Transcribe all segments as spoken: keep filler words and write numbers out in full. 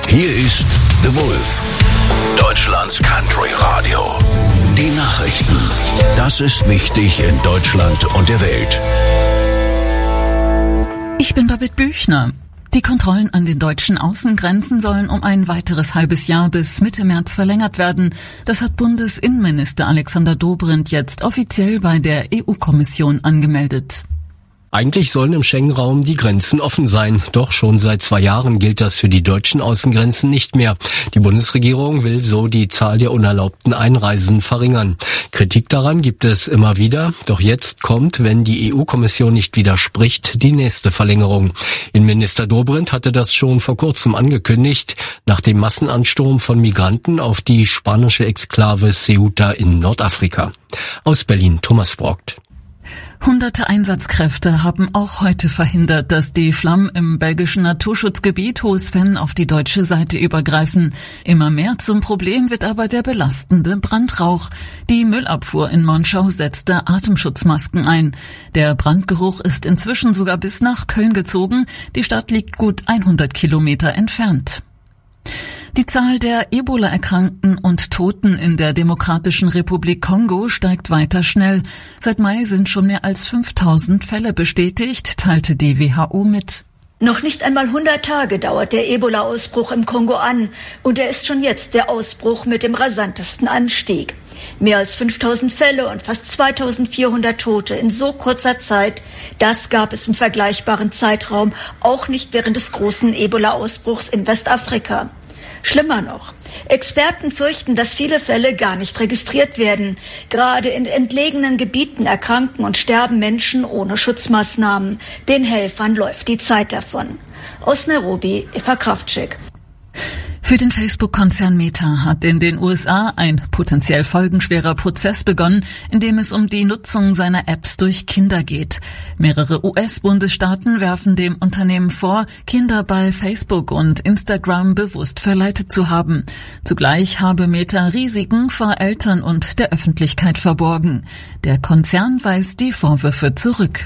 Hier ist The Wolf, Deutschlands Country Radio. Die Nachrichten. Das ist wichtig in Deutschland und der Welt. Ich bin Babette Büchner. Die Kontrollen an den deutschen Außengrenzen sollen um ein weiteres halbes Jahr bis Mitte März verlängert werden. Das hat Bundesinnenminister Alexander Dobrindt jetzt offiziell bei der E U-Kommission angemeldet. Eigentlich sollen im Schengen-Raum die Grenzen offen sein, doch schon seit zwei Jahren gilt das für die deutschen Außengrenzen nicht mehr. Die Bundesregierung will so die Zahl der unerlaubten Einreisen verringern. Kritik daran gibt es immer wieder, doch jetzt kommt, wenn die E U-Kommission nicht widerspricht, die nächste Verlängerung. Innenminister Dobrindt hatte das schon vor kurzem angekündigt, nach dem Massenansturm von Migranten auf die spanische Exklave Ceuta in Nordafrika. Aus Berlin, Thomas Brockt. Hunderte Einsatzkräfte haben auch heute verhindert, dass die Flammen im belgischen Naturschutzgebiet Hohes-Venn auf die deutsche Seite übergreifen. Immer mehr zum Problem wird aber der belastende Brandrauch. Die Müllabfuhr in Monschau setzte Atemschutzmasken ein. Der Brandgeruch ist inzwischen sogar bis nach Köln gezogen. Die Stadt liegt gut hundert Kilometer entfernt. Die Zahl der Ebola-Erkrankten und Toten in der Demokratischen Republik Kongo steigt weiter schnell. Seit Mai sind schon mehr als fünftausend Fälle bestätigt, teilte die W H O mit. Noch nicht einmal hundert Tage dauert der Ebola-Ausbruch im Kongo an und er ist schon jetzt der Ausbruch mit dem rasantesten Anstieg. Mehr als fünftausend Fälle und fast zweitausendvierhundert Tote in so kurzer Zeit, das gab es im vergleichbaren Zeitraum auch nicht während des großen Ebola-Ausbruchs in Westafrika. Schlimmer noch, Experten fürchten, dass viele Fälle gar nicht registriert werden. Gerade in entlegenen Gebieten erkranken und sterben Menschen ohne Schutzmaßnahmen. Den Helfern läuft die Zeit davon. Aus Nairobi, Eva Kraftschik. Für den Facebook-Konzern Meta hat in den U S A ein potenziell folgenschwerer Prozess begonnen, in dem es um die Nutzung seiner Apps durch Kinder geht. Mehrere U S-Bundesstaaten werfen dem Unternehmen vor, Kinder bei Facebook und Instagram bewusst verleitet zu haben. Zugleich habe Meta Risiken vor Eltern und der Öffentlichkeit verborgen. Der Konzern weist die Vorwürfe zurück.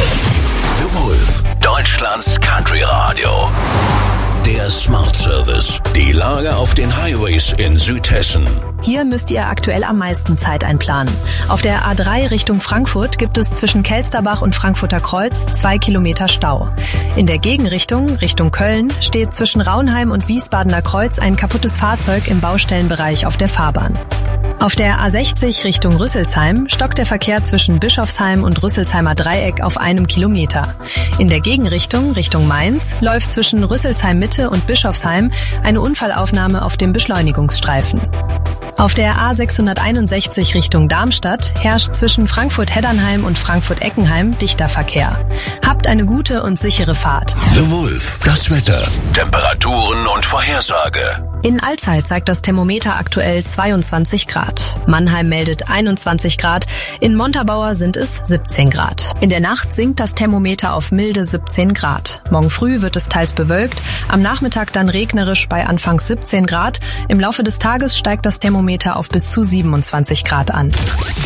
The Wolf, Deutschlands Country Radio. Der Smart Service. Die Lage auf den Highways in Südhessen. Hier müsst ihr aktuell am meisten Zeit einplanen. Auf der A drei Richtung Frankfurt gibt es zwischen Kelsterbach und Frankfurter Kreuz zwei Kilometer Stau. In der Gegenrichtung, Richtung Köln, steht zwischen Raunheim und Wiesbadener Kreuz ein kaputtes Fahrzeug im Baustellenbereich auf der Fahrbahn. Auf der A sechzig Richtung Rüsselsheim stockt der Verkehr zwischen Bischofsheim und Rüsselsheimer Dreieck auf einem Kilometer. In der Gegenrichtung, Richtung Mainz, läuft zwischen Rüsselsheim Mitte und Bischofsheim eine Unfallaufnahme auf dem Beschleunigungsstreifen. Auf der A sechshunderteinundsechzig Richtung Darmstadt herrscht zwischen Frankfurt-Heddernheim und Frankfurt-Eckenheim dichter Verkehr. Habt eine gute und sichere Fahrt. The Wolf, das Wetter, Temperaturen und Vorhersage. In Allzeit zeigt das Thermometer aktuell zweiundzwanzig Grad. Mannheim meldet einundzwanzig Grad, in Montabaur sind es siebzehn Grad. In der Nacht sinkt das Thermometer auf milde siebzehn Grad. Morgen früh wird es teils bewölkt, am Nachmittag dann regnerisch bei anfangs siebzehn Grad. Im Laufe des Tages steigt das Thermometer auf bis zu siebenundzwanzig Grad an.